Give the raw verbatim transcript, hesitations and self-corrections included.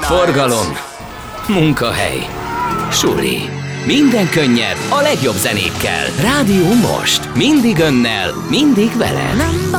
Forgalom, munkahely, suli. Minden könnyed a legjobb zenékkel. Rádió Most. Mindig önnel, mindig veled.